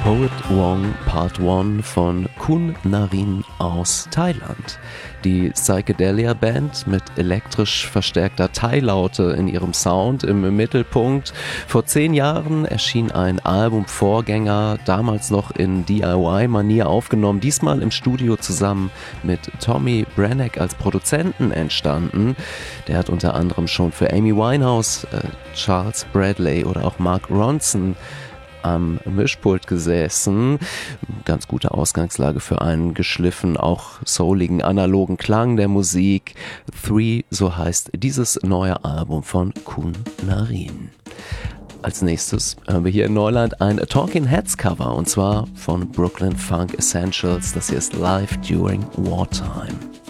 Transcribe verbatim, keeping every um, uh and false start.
Poet Wong Part eins von Kun Narin aus Thailand. Die Psychedelia Band mit elektrisch verstärkter Thai-Laute in ihrem Sound im Mittelpunkt. Vor zehn Jahren erschien ein Albumvorgänger, damals noch in D I Y-Manier aufgenommen, diesmal im Studio zusammen mit Tommy Branagh als Produzenten entstanden. Der hat unter anderem schon für Amy Winehouse, äh, Charles Bradley oder auch Mark Ronson am Mischpult gesessen. Ganz gute Ausgangslage für einen geschliffen, auch souligen, analogen Klang der Musik. Three, so heißt dieses neue Album von Kun Narin. Als nächstes hören wir hier in Neuland ein Talking Heads Cover, und zwar von Brooklyn Funk Essentials. Das hier ist Live During Wartime.